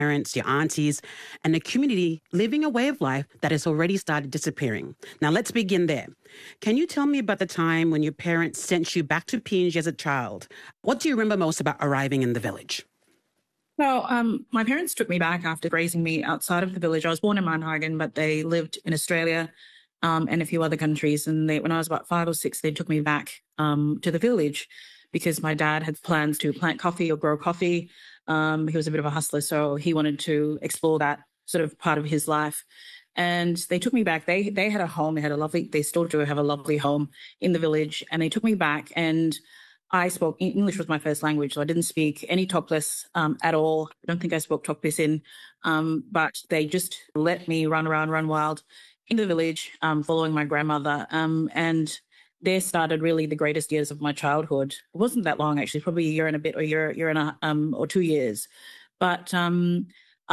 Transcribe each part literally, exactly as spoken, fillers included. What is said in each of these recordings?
parents, your aunties, and a community living a way of life that has already started disappearing. Now, let's begin there. Can you tell me about the time when your parents sent you back to P N G as a child? What do you remember most about arriving in the village? Well, um, my parents took me back after raising me outside of the village. I was born in Manhagen, but they lived in Australia um, and a few other countries. And they, when I was about five or six, they took me back um, to the village because my dad had plans to plant coffee or grow coffee. Um, he was a bit of a hustler, so he wanted to explore that sort of part of his life. And they took me back. They they had a home. They had a lovely, they still do have a lovely home in the village. And they took me back, and I spoke, English was my first language, so I didn't speak any Toklas um, at all. I don't think I spoke Tokpisin, um, but they just let me run around, run wild in the village, um, following my grandmother. Um, and there started really the greatest years of my childhood. It wasn't that long, actually, probably a year and a bit or a year, year and a, um, or two years. But um,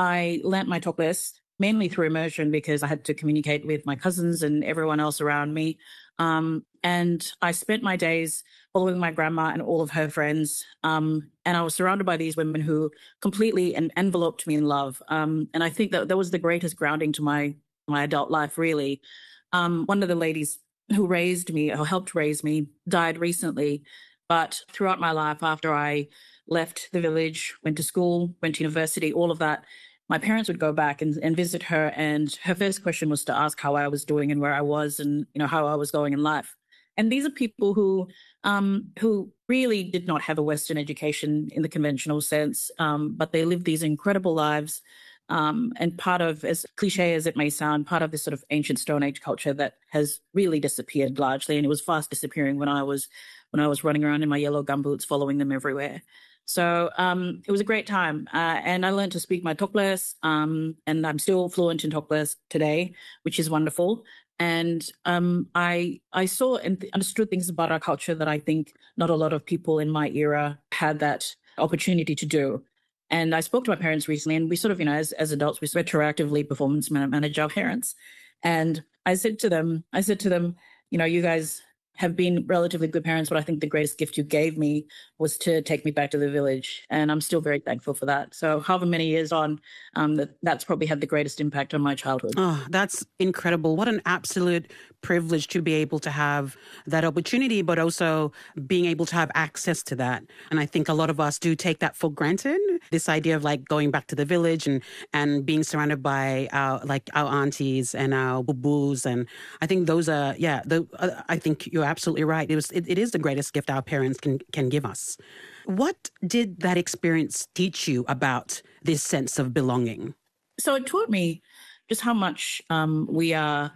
I learnt my Toklas mainly through immersion because I had to communicate with my cousins and everyone else around me. Um, and I spent my days following my grandma and all of her friends. Um, and I was surrounded by these women who completely en- enveloped me in love. Um, and I think that that was the greatest grounding to my, my adult life, really. Um, one of the ladies who raised me or helped raise me died recently. But throughout my life, after I left the village, went to school, went to university, all of that, my parents would go back and, and visit her. And her first question was to ask how I was doing and where I was and, you know, how I was going in life. And these are people who um, who really did not have a Western education in the conventional sense, um, but they lived these incredible lives. Um, and part of, as cliche as it may sound, part of this sort of ancient Stone Age culture that has really disappeared largely. And it was fast disappearing when I was when I was running around in my yellow gumboots, following them everywhere. So um, it was a great time. Uh, and I learned to speak my Toklas, um, and I'm still fluent in Toklas today, which is wonderful. And um, I I saw and th- understood things about our culture that I think not a lot of people in my era had that opportunity to do. And I spoke to my parents recently, and we sort of, you know, as, as adults, we retroactively performance manage our parents. And I said to them, I said to them, you know, you guys have been relatively good parents, but I think the greatest gift you gave me was to take me back to the village. And I'm still very thankful for that. So however many years on, um, that, that's probably had the greatest impact on my childhood. Oh, that's incredible. What an absolute privilege to be able to have that opportunity, but also being able to have access to that. And I think a lot of us do take that for granted, this idea of like going back to the village and, and being surrounded by our, like our aunties and our boo-boos. And I think those are, yeah, the, uh, I think you're absolutely right. It was, it, it is the greatest gift our parents can, can give us. What did that experience teach you about this sense of belonging? So it taught me just how much um, we are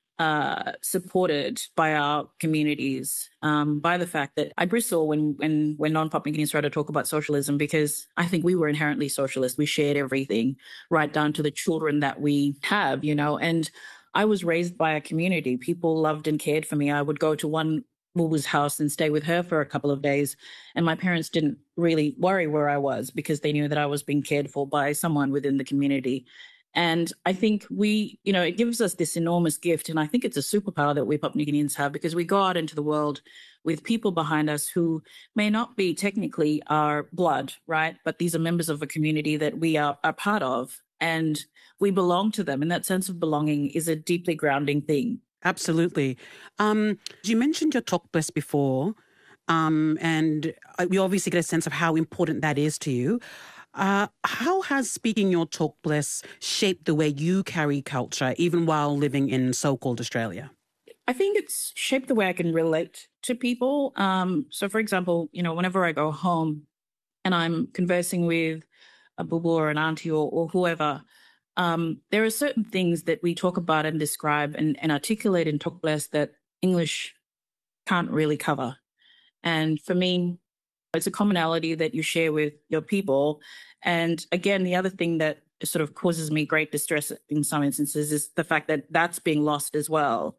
uh, supported by our communities, um, by the fact that I bristle when when when non-Papua New Guineans try to talk about socialism, because I think we were inherently socialist. We shared everything, right down to the children that we have, you know. And I was raised by a community. People loved and cared for me. I would go to one Wubu's house and stay with her for a couple of days. And my parents didn't really worry where I was because they knew that I was being cared for by someone within the community. And I think we, you know, it gives us this enormous gift. And I think it's a superpower that we Papua New Guineans have, because we go out into the world with people behind us who may not be technically our blood, right? But these are members of a community that we are, are part of, and we belong to them. And that sense of belonging is a deeply grounding thing. Absolutely. Um, you mentioned your Toklas before, um, and we obviously get a sense of how important that is to you. Uh, how has speaking your Toklas shaped the way you carry culture, even while living in so-called Australia? I think it's shaped the way I can relate to people. Um, so, for example, you know, whenever I go home and I'm conversing with a boo or an auntie or, or whoever, Um, there are certain things that we talk about and describe and, and articulate in Toklas that English can't really cover. And for me, it's a commonality that you share with your people. And again, the other thing that sort of causes me great distress in some instances is the fact that that's being lost as well.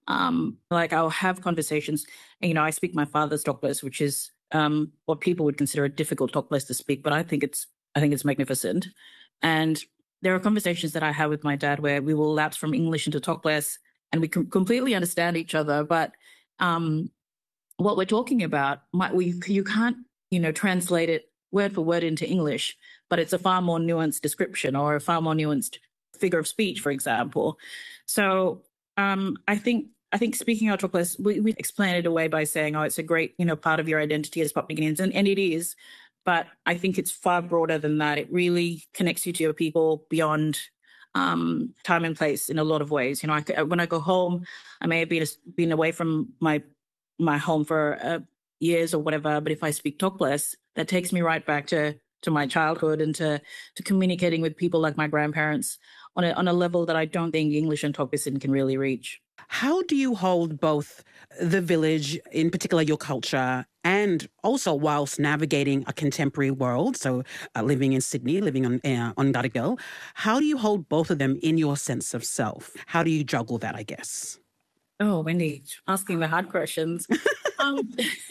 Um, like I'll have conversations, and, you know, I speak my father's Toklas, which is um, what people would consider a difficult Toklas to speak, but I think it's I think it's magnificent. And there are conversations that I have with my dad where we will lapse from English into Toklas and we can completely understand each other. But um, what we're talking about, might, we you can't, you know, translate it word for word into English, but it's a far more nuanced description or a far more nuanced figure of speech, for example. So um, I think I think speaking our Topless, we, we explain it away by saying, oh, it's a great, you know, part of your identity as Papua New Guineans, and, and it is. But I think it's far broader than that. It really connects you to your people beyond um, time and place in a lot of ways. You know, I, when I go home, I may have been been away from my my home for uh, years or whatever, but if I speak Topless, that takes me right back to to my childhood and to to communicating with people like my grandparents on a on a level that I don't think English and Tokpisin can really reach. How do you hold both the village, in particular your culture, and also whilst navigating a contemporary world, so uh, living in Sydney, living on uh, on Gadigal, how do you hold both of them in your sense of self? How do you juggle that, I guess? Oh, Wendy, asking the hard questions. um,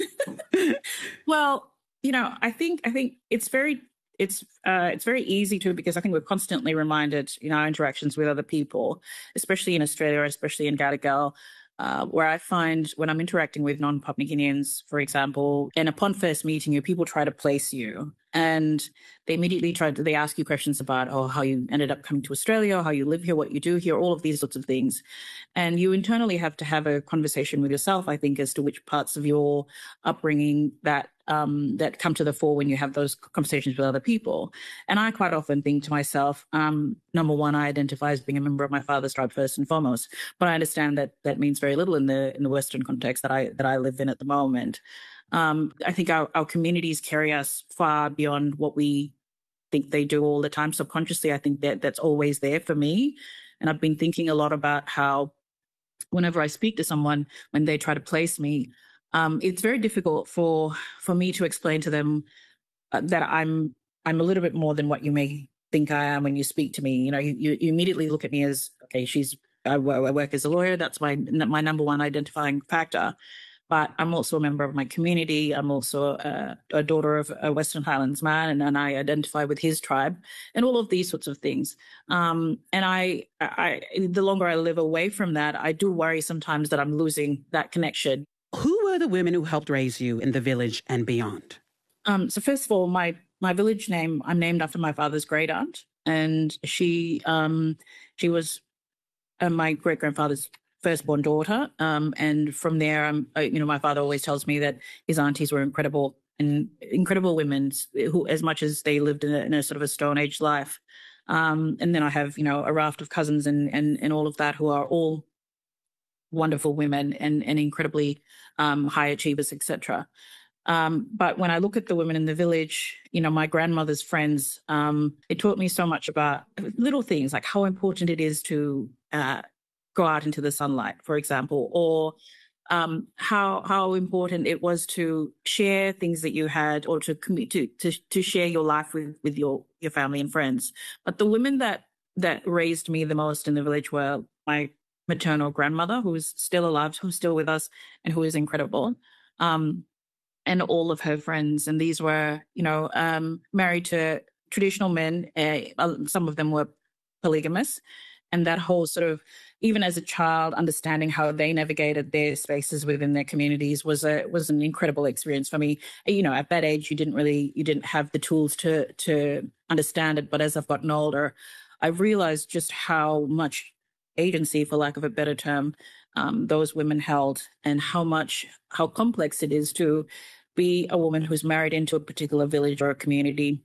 well, you know, I think I think it's very it's uh, it's very easy to, because I think we're constantly reminded in our interactions with other people, especially in Australia, especially in Gadigal, uh, where I find when I'm interacting with non-Papua New Guineans, for example, and upon first meeting you, people try to place you. And they immediately try to, they ask you questions about, oh, how you ended up coming to Australia, how you live here, what you do here, all of these sorts of things. And you internally have to have a conversation with yourself, I think, as to which parts of your upbringing that um, that come to the fore when you have those conversations with other people. And I quite often think to myself, um, number one, I identify as being a member of my father's tribe first and foremost, but I understand that that means very little in the in the Western context that I that I live in at the moment. Um, I think our, our communities carry us far beyond what we think they do all the time. Subconsciously, I think that that's always there for me. And I've been thinking a lot about how whenever I speak to someone, when they try to place me, um, it's very difficult for for me to explain to them uh, that I'm I'm a little bit more than what you may think I am when you speak to me. You know, you, you immediately look at me as, okay, she's I work as a lawyer. That's my my number one identifying factor. But I'm also a member of my community. I'm also a, a daughter of a Western Highlands man, and, and I identify with his tribe, and all of these sorts of things. Um, and I, I, the longer I live away from that, I do worry sometimes that I'm losing that connection. Who were the women who helped raise you in the village and beyond? Um, so first of all, my my village name, I'm named after my father's great aunt, and she um, she was uh, my great grandfather's firstborn daughter. Um, and from there, um, you know, my father always tells me that his aunties were incredible and incredible women who, as much as they lived in a, in a sort of a Stone Age life. Um, and then I have, you know, a raft of cousins and, and, and all of that who are all wonderful women and, and incredibly um, high achievers, et cetera. Um, but when I look at the women in the village, you know, my grandmother's friends, um, it taught me so much about little things like how important it is to uh, go out into the sunlight, for example, or um, how how important it was to share things that you had, or to commit to to to share your life with with your your family and friends. But the women that that raised me the most in the village were my maternal grandmother, who is still alive, who's still with us, and who is incredible, um, and all of her friends. And these were, you know, um, married to traditional men. Uh, some of them were polygamous. And that whole sort of, even as a child, understanding how they navigated their spaces within their communities was a was an incredible experience for me. You know, at that age, you didn't really, you didn't have the tools to to understand it. But as I've gotten older, I've realized just how much agency, for lack of a better term, um, those women held, and how much, how complex it is to be a woman who's married into a particular village or a community,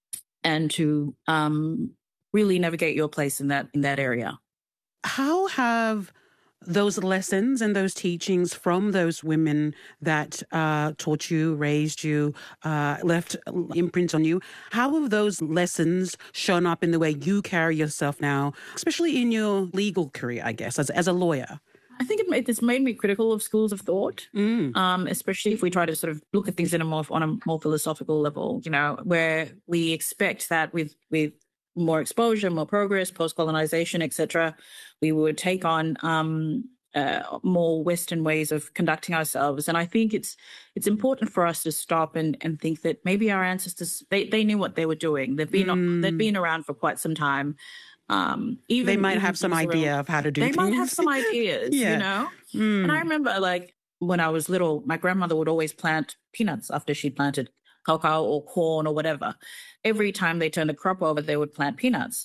and to um, really navigate your place in that in that area. How have those lessons and those teachings from those women that uh, taught you, raised you, uh, left imprints on you, how have those lessons shown up in the way you carry yourself now, especially in your legal career, I guess, as as a lawyer? I think it made, it's made me critical of schools of thought, mm. um, especially if we try to sort of look at things in a more on a more philosophical level, you know, where we expect that with with more exposure, more progress, post-colonization, et cetera, we would take on um, uh, more Western ways of conducting ourselves. And I think it's it's important for us to stop and, and think that maybe our ancestors, they, they knew what they were doing. They've been mm. they've been around for quite some time. Um, even they might even have some idea around, of how to do they things. They might have some ideas, yeah. you know. Mm. And I remember, like, when I was little, my grandmother would always plant peanuts after she planted cacao or corn or whatever. Every time they turned the crop over, they would plant peanuts.